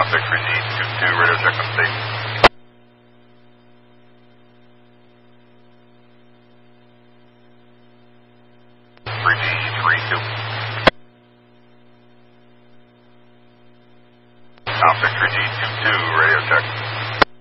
Optic 3G22, radio check on state. 3G32. Optic 3G22, radio check.